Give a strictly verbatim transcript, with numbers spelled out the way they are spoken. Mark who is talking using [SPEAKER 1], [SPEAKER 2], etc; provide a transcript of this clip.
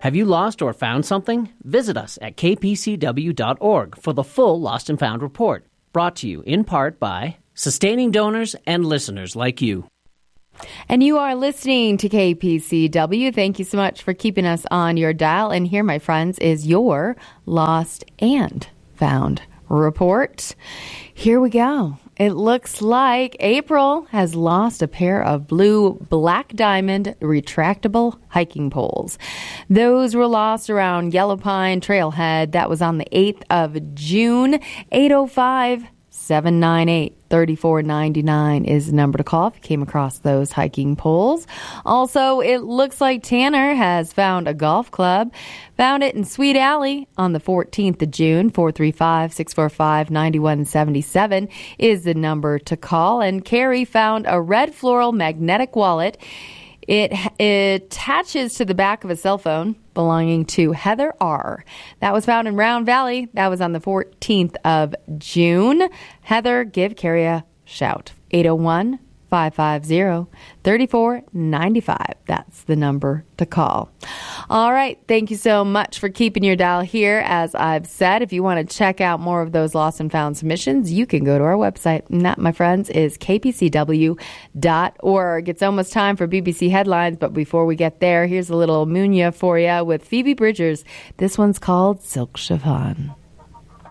[SPEAKER 1] Have you lost or found something? Visit us at k p c w dot org for the full Lost and Found report, brought to you in part by sustaining donors and listeners like you.
[SPEAKER 2] And you are listening to K P C W. Thank you so much for keeping us on your dial. And here, my friends, is your Lost and Found report. Here we go. It looks like April has lost a pair of blue black diamond retractable hiking poles. Those were lost around Yellow Pine Trailhead. That was on the eighth of June. eight oh five, seven nine eight, three four nine nine is the number to call if you came across those hiking poles. Also, it looks like Tanner has found a golf club. Found it in Sweet Alley on the fourteenth of June. four three five, six four five, nine one seven seven is the number to call. And Carrie found a red floral magnetic wallet. It, it attaches to the back of a cell phone belonging to Heather R. That was found in Round Valley. That was on the fourteenth of June. Heather, give Carrie a shout. eight oh one, five five zero, three four nine five. That's the number to call. All right. Thank you so much for keeping your dial here. As I've said, if you want to check out more of those lost and found submissions, you can go to our website. And that, my friends, is k p c w dot org. It's almost time for B B C headlines. But before we get there, here's a little Munya for you with Phoebe Bridgers. This one's called Silk Chiffon.